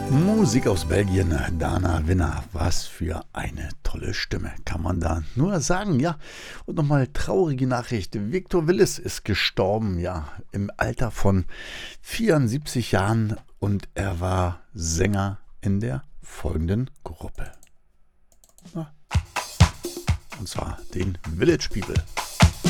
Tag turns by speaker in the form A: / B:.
A: Musik aus Belgien, Dana Winner. Was für eine tolle Stimme, kann man da nur sagen, ja. Und nochmal traurige Nachricht. Victor Willis ist gestorben, ja, im Alter von 74 Jahren und er war Sänger in der folgenden Gruppe. Ja. Und zwar den Village People.